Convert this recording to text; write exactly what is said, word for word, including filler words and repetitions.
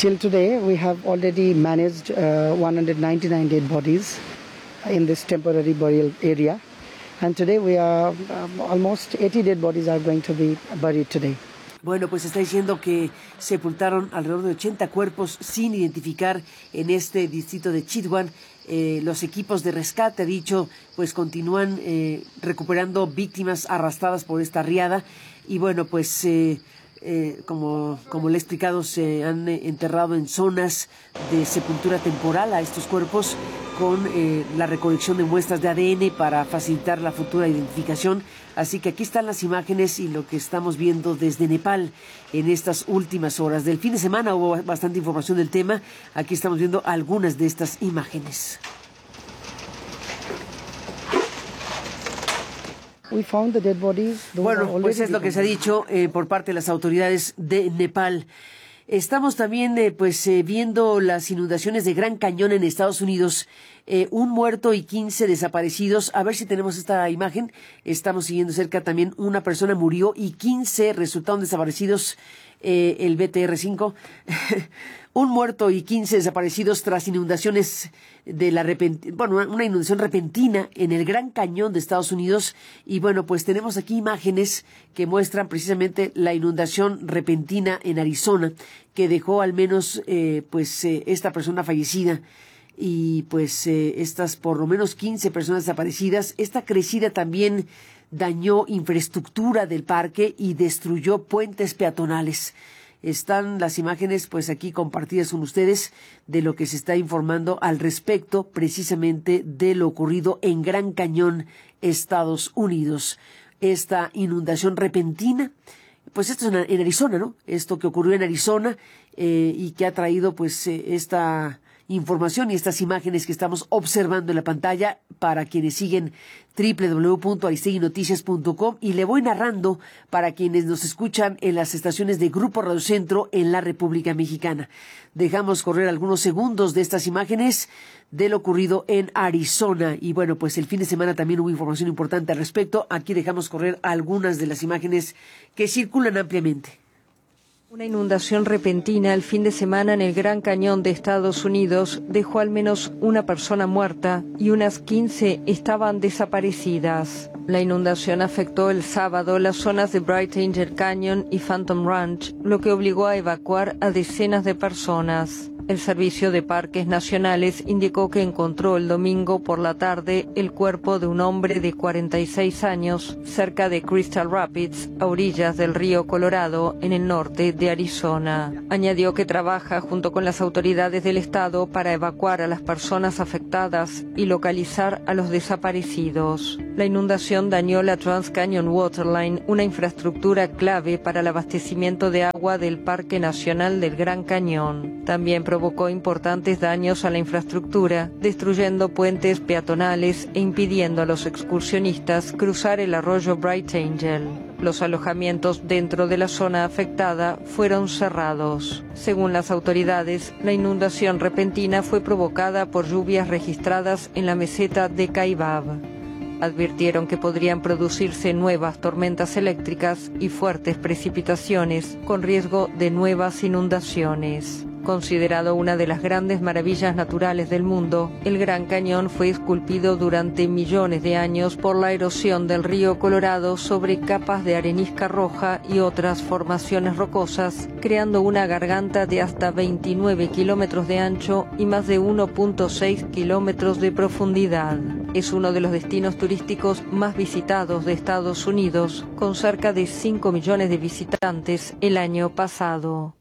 Till today, we have already managed uh, one hundred ninety-nine dead bodies in this temporary burial area. And today we are um, almost eighty dead bodies are going to be buried today. Bueno, pues está diciendo que sepultaron alrededor de ochenta cuerpos sin identificar en este distrito de Chitwan. Eh, los equipos de rescate, ha dicho, pues continúan eh, recuperando víctimas arrastradas por esta riada. Y bueno, pues eh, eh, como, como le he explicado, se han eh, enterrado en zonas de sepultura temporal a estos cuerpos con eh, la recolección de muestras de A D N para facilitar la futura identificación. Así que aquí están las imágenes y lo que estamos viendo desde Nepal en estas últimas horas. Del fin de semana hubo bastante información del tema. Aquí estamos viendo algunas de estas imágenes. We found the dead bodies. Bueno, pues es lo que se ha dicho eh, por parte de las autoridades de Nepal. Estamos también eh, pues eh, viendo las inundaciones de Gran Cañón en Estados Unidos. Eh, un muerto y quince desaparecidos. A ver si tenemos esta imagen. Estamos siguiendo cerca también. Una persona murió y quince resultaron desaparecidos. Eh, el B T R cinco. Un muerto y quince desaparecidos tras inundaciones de la repent... bueno, una inundación repentina en el Gran Cañón de Estados Unidos. Y bueno, pues tenemos aquí imágenes que muestran precisamente la inundación repentina en Arizona, que dejó al menos eh, pues eh, esta persona fallecida y pues eh, estas por lo menos quince personas desaparecidas. Esta crecida también dañó infraestructura del parque y destruyó puentes peatonales. Están las imágenes pues aquí compartidas con ustedes de lo que se está informando al respecto precisamente de lo ocurrido en Gran Cañón, Estados Unidos. Esta inundación repentina, pues esto es en Arizona, ¿no? Esto que ocurrió en Arizona eh, y que ha traído pues eh, esta información y estas imágenes que estamos observando en la pantalla para quienes siguen doble u doble u doble u punto aristegui noticias punto com, y le voy narrando para quienes nos escuchan en las estaciones de Grupo Radio Centro en la República Mexicana. Dejamos correr algunos segundos de estas imágenes de lo ocurrido en Arizona. Y bueno, pues el fin de semana también hubo información importante al respecto. Aquí dejamos correr algunas de las imágenes que circulan ampliamente. Una inundación repentina el fin de semana en el Gran Cañón de Estados Unidos dejó al menos una persona muerta y unas quince estaban desaparecidas. La inundación afectó el sábado las zonas de Bright Angel Canyon y Phantom Ranch, lo que obligó a evacuar a decenas de personas. El Servicio de Parques Nacionales indicó que encontró el domingo por la tarde el cuerpo de un hombre de cuarenta y seis años cerca de Crystal Rapids, a orillas del río Colorado, en el norte de Arizona. Añadió que trabaja junto con las autoridades del estado para evacuar a las personas afectadas y localizar a los desaparecidos. La inundación dañó la Trans Canyon Waterline, una infraestructura clave para el abastecimiento de agua del Parque Nacional del Gran Cañón. También provocó importantes daños a la infraestructura, destruyendo puentes peatonales e impidiendo a los excursionistas cruzar el arroyo Bright Angel. Los alojamientos dentro de la zona afectada fueron cerrados. Según las autoridades, la inundación repentina fue provocada por lluvias registradas en la meseta de Kaibab. Advirtieron que podrían producirse nuevas tormentas eléctricas y fuertes precipitaciones, con riesgo de nuevas inundaciones. Considerado una de las grandes maravillas naturales del mundo, el Gran Cañón fue esculpido durante millones de años por la erosión del río Colorado sobre capas de arenisca roja y otras formaciones rocosas, creando una garganta de hasta veintinueve kilómetros de ancho y más de uno punto seis kilómetros de profundidad. Es uno de los destinos turísticos más visitados de Estados Unidos, con cerca de cinco millones de visitantes el año pasado.